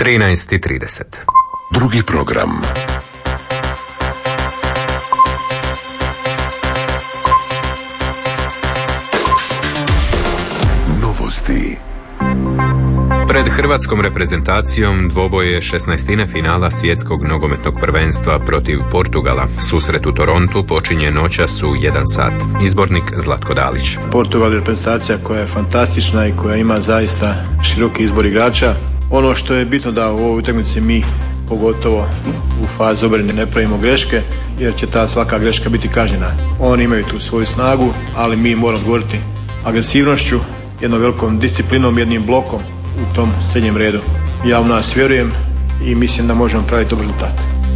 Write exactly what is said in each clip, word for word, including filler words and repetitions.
trinaest i trideset. Drugi program. Novosti. Pred hrvatskom reprezentacijom dvoboje šesnaestine finala svjetskog nogometnog prvenstva protiv Portugala. Susret u Torontu počinje noćas u jedan sat. Izbornik Zlatko Dalić. Portugal je reprezentacija koja je fantastična i koja ima zaista široki izbor igrača. Ono što je bitno da u ovoj utakmici mi, pogotovo u fazi obrane, ne pravimo greške, jer će ta svaka greška biti kažnjena. Oni imaju tu svoju snagu, ali mi moramo govoriti agresivnošću, jednom velikom disciplinom, jednim blokom u tom srednjem redu. Ja u nas vjerujem i mislim da možemo praviti dobar rezultat.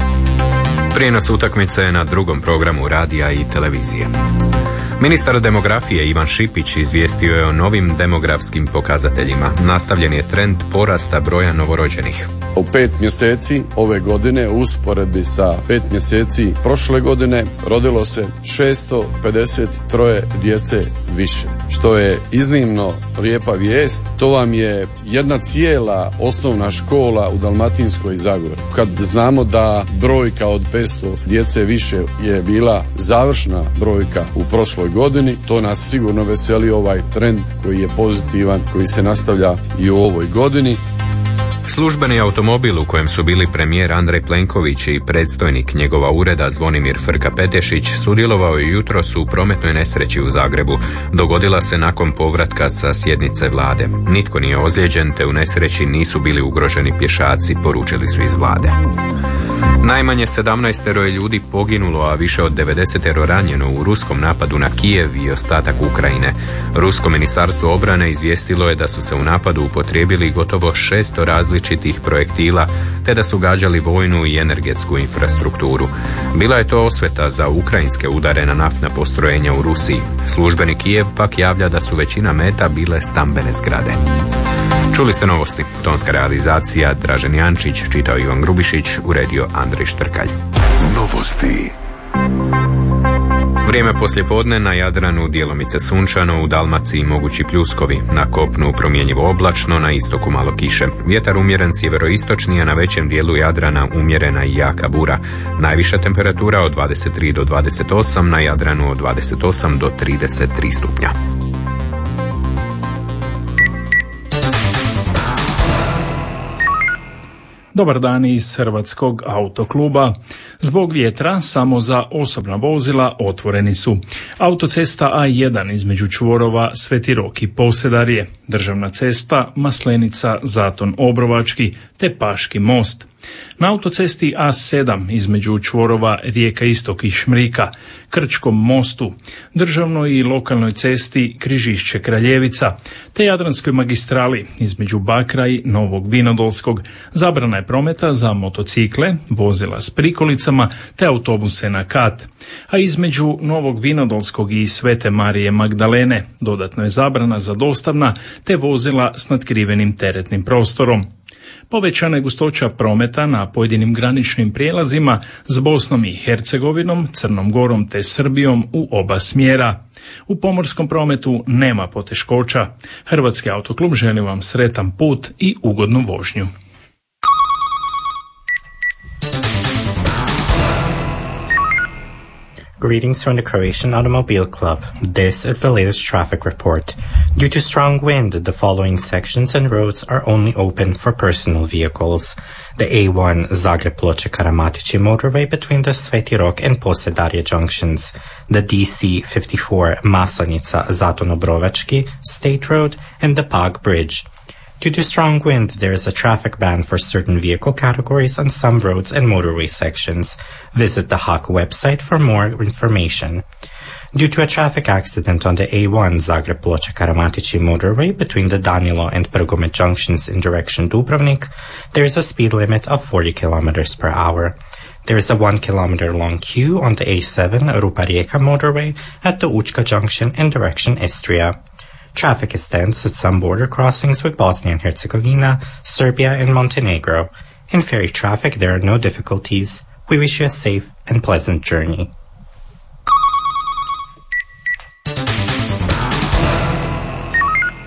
Prijenos utakmice je na drugom programu radija i televizije. Ministar demografije Ivan Šipić izvijestio je o novim demografskim pokazateljima. Nastavljen je trend porasta broja novorođenih. U pet mjeseci ove godine, u usporedbi sa pet mjeseci prošle godine, rodilo se šesto pedeset tri djece više, što je iznimno lijepa vijest. To vam je jedna cijela osnovna škola u Dalmatinskoj Zagori. Kad znamo da brojka od petsto djece više je bila završna brojka u prošloj godini, to nas sigurno veseli, ovaj trend koji je pozitivan, koji se nastavlja i u ovoj godini. Službeni automobil u kojem su bili premijer Andrej Plenković i predstojnik njegova ureda Zvonimir Frka-Petešić sudjelovao je jutros u prometnoj nesreći u Zagrebu. Dogodila se nakon povratka sa sjednice vlade. Nitko nije ozlijeđen, te u nesreći nisu bili ugroženi pješaci, poručili su iz vlade. Najmanje sedamnaestero je ljudi poginulo, a više od devedesetero ranjeno u ruskom napadu na Kijev i ostatak Ukrajine. Rusko ministarstvo obrane izvijestilo je da su se u napadu upotrijebili gotovo šesto različitih projektila, te da su gađali vojnu i energetsku infrastrukturu. Bila je to osveta za ukrajinske udare na naftna postrojenja u Rusiji. Službeni Kijev pak javlja da su većina meta bile stambene zgrade. Čuli ste novosti. Tonska realizacija Dražen Jančić, čitao Ivan Grubišić, uredio Andrej Štrkalj. Novosti. Vrijeme poslijepodne, na Jadranu djelomice sunčano, u Dalmaciji mogući pljuskovi, na kopnu promjenjivo oblačno, na istoku malo kiše. Vjetar umjeren sjeveroistočni, a na većem dijelu Jadrana umjerena i jaka bura. Najviša temperatura od dvadeset tri do dvadeset osam, na Jadranu od dvadeset osam do trideset tri stupnja. Dobar dan iz Hrvatskog autokluba. Zbog vjetra samo za osobna vozila otvoreni su autocesta A jedan između čvorova Sveti Rok i Posedarje, državna cesta Maslenica Zaton Obrovački te Paški most. Na autocesti A sedam između čvorova Rijeka Istok i Šmrika, Krčkom mostu, državnoj i lokalnoj cesti Križišće Kraljevica, te Jadranskoj magistrali između Bakra i Novog Vinodolskog zabrana je prometa za motocikle, vozila s prikolicama te autobuse na kat. A između Novog Vinodolskog i Svete Marije Magdalene dodatno je zabrana za dostavna te vozila s natkrivenim teretnim prostorom. Povećana je gustoća prometa na pojedinim graničnim prijelazima s Bosnom i Hercegovinom, Crnom Gorom te Srbijom u oba smjera. U pomorskom prometu nema poteškoća. Hrvatski autoklub želi vam sretan put i ugodnu vožnju. Greetings from the Croatian Automobile Club. This is the latest traffic report. Due to strong wind, the following sections and roads are only open for personal vehicles. The A one Zagreb-Ploče-Karamatići motorway between the Sveti Rok and Posedarje junctions. The D C fifty-four Maslenica-Zaton-Obrovački State Road and the Pag Bridge. Due to strong wind, there is a traffic ban for certain vehicle categories on some roads and motorway sections. Visit the H A C website for more information. Due to a traffic accident on the A one Zagreb-Ploče-Karamatići motorway between the Danilo and Prgomet junctions in direction Dubrovnik, there is a speed limit of forty kilometers per hour. There is a one kilometer long queue on the A seven Rupa-Rijeka motorway at the Učka junction in direction Istria. Traffic is dense at some border crossings with Bosnia and Herzegovina, Serbia, and Montenegro. In ferry traffic, there are no difficulties. We wish you a safe and pleasant journey.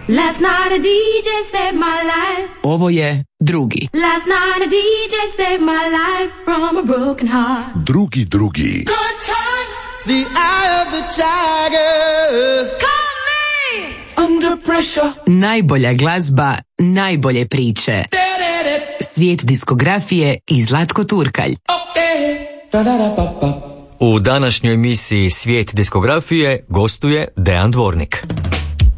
Last night a D J saved my life. Ovo je drugi. Last night a D J saved my life from a broken heart. Drugi, drugi. Good times, the eye of the tiger. Call me under pressure. Najbolja glazba, najbolje priče. Svijet diskografije i Zlatko Turkalj. U današnjoj emisiji Svijet diskografije gostuje Dejan Dvornik.